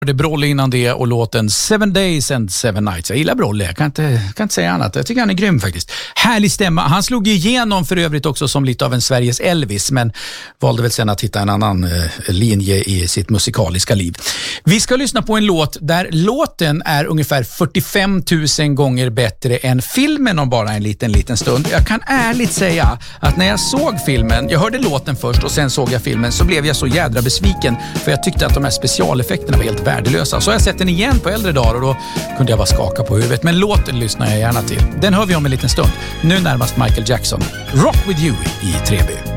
Det Brolle innan det och låten 7 Days and 7 Nights. Jag gillar Brolle, jag kan inte säga annat. Jag tycker han är grym faktiskt. Härlig stämma. Han slog igenom för övrigt också som lite av en Sveriges Elvis, men valde väl sen att hitta en annan linje i sitt musikaliska liv. Vi ska lyssna på en låt där låten är ungefär 45 000 gånger bättre än filmen om bara en liten stund. Jag kan ärligt säga att när jag såg filmen, jag hörde låten först och sen såg jag filmen, så blev jag så jädra besviken för jag tyckte att de här specialeffekterna var helt värdelösa. Så har jag sett den igen på äldre dagar och då kunde jag bara skaka på huvudet. Men låten lyssnar jag gärna till. Den hör vi om en liten stund. Nu närmast Michael Jackson. Rock with you i 3B.